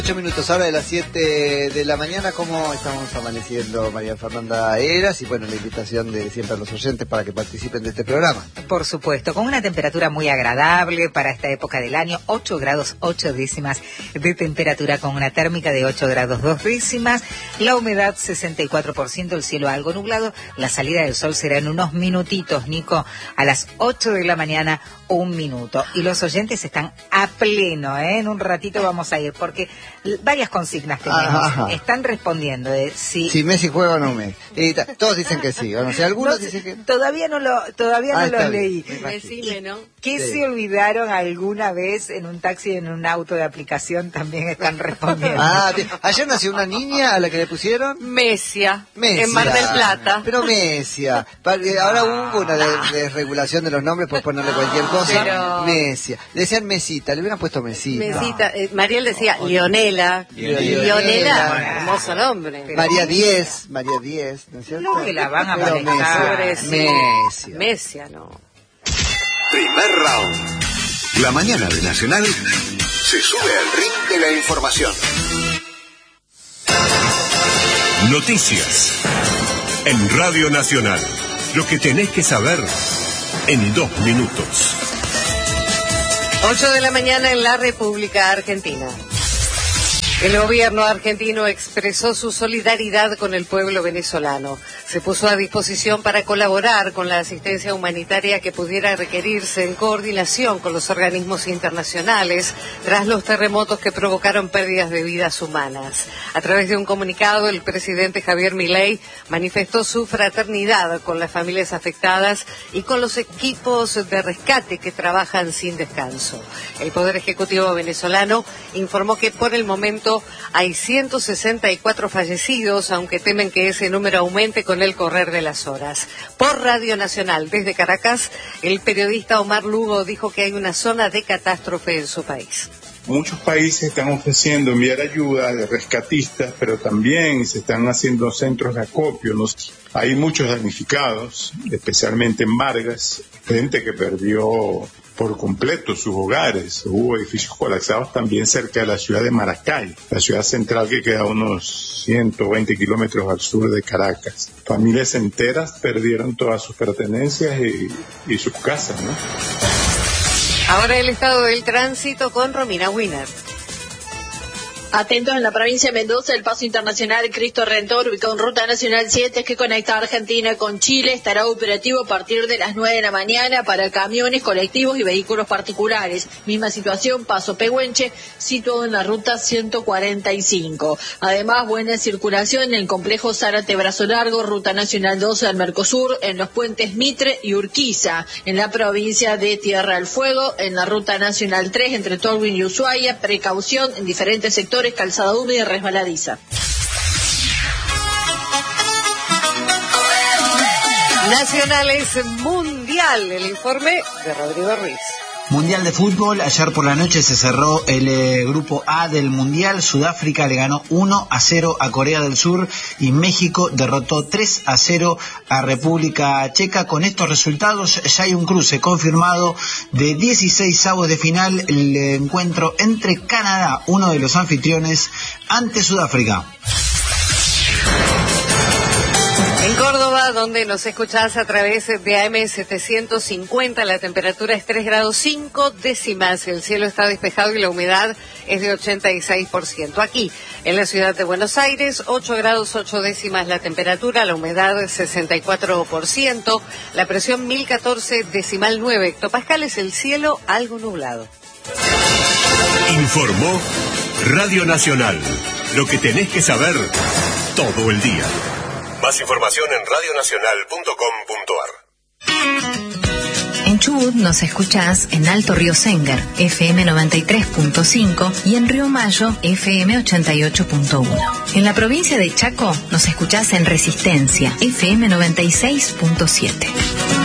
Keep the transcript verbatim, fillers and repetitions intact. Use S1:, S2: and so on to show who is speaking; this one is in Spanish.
S1: Ocho minutos ahora de las siete de la mañana. ¿Cómo estamos amaneciendo, María Fernanda Heras? Y bueno, la invitación de siempre a los oyentes para que participen de este programa.
S2: Por supuesto, con una temperatura muy agradable para esta época del año, ocho grados ocho décimas de temperatura, con una térmica de ocho grados dos décimas, la humedad sesenta y cuatro por ciento, el cielo algo nublado, la salida del sol será en unos minutitos, Nico, a las ocho de la mañana, un minuto. Y los oyentes están a pleno, ¿eh? En un ratito vamos a ir, porque varias consignas tenemos. Ajá. Están respondiendo de si...
S1: Si Messi juega o no Messi. Y ta, todos dicen que sí. Bueno, si algunos no, dicen que...
S2: Todavía no lo todavía
S1: ah,
S2: no los
S1: bien,
S2: leí.
S3: Decime, ¿no?
S2: ¿Qué
S1: sí.
S2: se olvidaron alguna vez en un taxi, en un auto de aplicación? También están respondiendo.
S1: Ah, ayer nació una niña a la que le pusieron...
S3: Mesia,
S1: Mesia.
S3: en Mar del Plata.
S1: Pero Mesia. Ahora hubo una desregulación de los nombres por ponerle cualquier cosa.
S3: Pero...
S1: Mesia. Decían Mesita, le hubieran puesto Mesita.
S3: Mesita. Eh, Mariel decía Leonela.
S1: Leonela.
S3: Leonela, hermoso nombre.
S1: Pero María Diez, María Diez, ¿no es cierto?
S2: No, que la van a
S1: Pero
S2: manejar.
S1: Mesia. Mesia.
S3: Mesia, no.
S4: Primer round. La mañana de Nacional se sube al ring de la información.
S5: Noticias. En Radio Nacional. Lo que tenés que saber en dos minutos.
S3: ocho de la mañana en la República Argentina. El gobierno argentino expresó su solidaridad con el pueblo venezolano. Se puso a disposición para colaborar con la asistencia humanitaria que pudiera requerirse en coordinación con los organismos internacionales tras los terremotos que provocaron pérdidas de vidas humanas. A través de un comunicado, el presidente Javier Milei manifestó su fraternidad con las familias afectadas y con los equipos de rescate que trabajan sin descanso. El Poder Ejecutivo venezolano informó que por el momento hay ciento sesenta y cuatro fallecidos, aunque temen que ese número aumente con el correr de las horas. Por Radio Nacional, desde Caracas, el periodista Omar Lugo dijo que hay una zona de catástrofe en su país.
S6: Muchos países están ofreciendo enviar ayuda de rescatistas, pero también se están haciendo centros de acopio. ¿No? Hay muchos damnificados, especialmente en Vargas, gente que perdió por completo sus hogares. Hubo edificios colapsados también cerca de la ciudad de Maracay, la ciudad central que queda a unos ciento veinte kilómetros al sur de Caracas. Familias enteras perdieron todas sus pertenencias y, y sus casas, ¿no?
S3: Ahora el estado del tránsito con Romina Wiener.
S7: Atentos en la provincia de Mendoza, el paso internacional Cristo Redentor, ubicado en Ruta Nacional siete, que conecta a Argentina con Chile, estará operativo a partir de las nueve de la mañana para camiones, colectivos y vehículos particulares. Misma situación, Paso Pehuenche, situado en la Ruta ciento cuarenta y cinco. Además, buena circulación en el complejo Zárate Brazo Largo, Ruta Nacional doce del Mercosur, en los puentes Mitre y Urquiza, en la provincia de Tierra del Fuego, en la Ruta Nacional tres, entre Tolwyn y Ushuaia, precaución en diferentes sectores, calzada húmeda y resbaladiza.
S3: Nacionales Mundial, el informe de Rodrigo Ruiz.
S8: Mundial de fútbol, ayer por la noche se cerró el eh, grupo A del Mundial. Sudáfrica le ganó uno a cero a Corea del Sur y México derrotó tres a cero a República Checa. Con estos resultados ya hay un cruce confirmado de dieciséis avos de final, el encuentro entre Canadá, uno de los anfitriones, ante Sudáfrica.
S3: En Córdoba, donde nos escuchás a través de A M setecientos cincuenta, la temperatura es tres grados cinco décimas, el cielo está despejado y la humedad es de ochenta y seis por ciento. Aquí, en la ciudad de Buenos Aires, ocho grados ocho décimas la temperatura, la humedad sesenta y cuatro por ciento, la presión mil catorce decimal nueve hectopascales, el cielo algo nublado.
S5: Informó Radio Nacional. Lo que tenés que saber todo el día. Más información en radio nacional punto com punto ar.
S9: En Chubut nos escuchás en Alto Río Sengar, F M noventa y tres punto cinco, y en Río Mayo, F M ochenta y ocho punto uno. En la provincia de Chaco nos escuchás en Resistencia, F M noventa y seis punto siete.